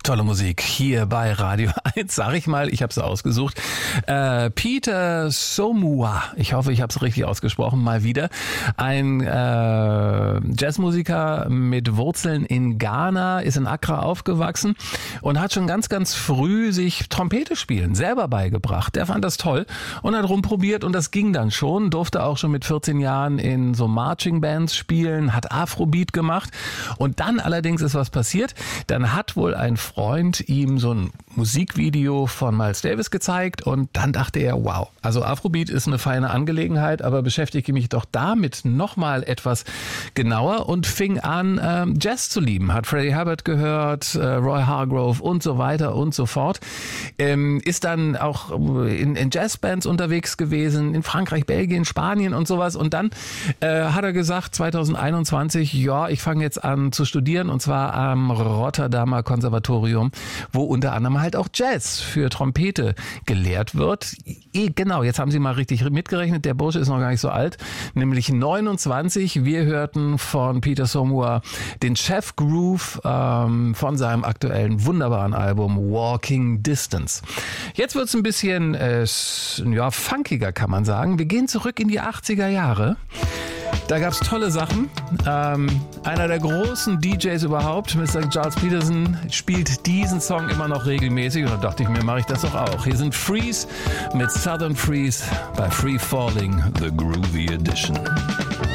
Tolle Musik hier bei Radio 1, sag ich mal, ich habe es ausgesucht. Peter Somua, ich hoffe, ich habe es richtig ausgesprochen, mal wieder. Ein Jazzmusiker mit Wurzeln in Ghana, ist in Accra aufgewachsen und hat schon ganz, ganz früh sich Trompete spielen selber beigebracht. Der fand das toll und hat rumprobiert und das ging dann schon, durfte auch schon mit 14 Jahren in so Marching Bands spielen, hat Afrobeat gemacht und dann allerdings ist was passiert. Dann hat wohl ein Freund ihm so ein Musikvideo von Miles Davis gezeigt und dann dachte er, wow, also Afrobeat ist eine feine Angelegenheit, aber beschäftige mich doch damit nochmal etwas genauer und fing an, Jazz zu lieben. Hat Freddie Hubbard gehört, Roy Hargrove und so weiter und so fort. Ist dann auch in Jazzbands unterwegs gewesen, in Frankreich, Belgien, Spanien und sowas. Und dann hat er gesagt, 2021, ja, ich fange jetzt an zu studieren und zwar am Rotterdamer Konservatorium, wo unter anderem halt auch Jazz für Trompete gelehrt wird. Genau, jetzt haben Sie mal richtig mitgerechnet, der Bursche ist noch gar nicht so alt, nämlich 29. Wir hörten von Peter Somua den Chef Groove von seinem aktuellen wunderbaren Album Walking Distance. Jetzt wird's ein bisschen funkiger, kann man sagen. Wir gehen zurück in die 80er Jahre. Da gab's tolle Sachen. Einer der großen DJs überhaupt, Mr. Gilles Peterson, spielt diesen Song immer noch regelmäßig. Und da dachte ich mir, mache ich das doch auch. Hier sind Freeze mit Southern Freeze bei Free Falling, The Groovy Edition.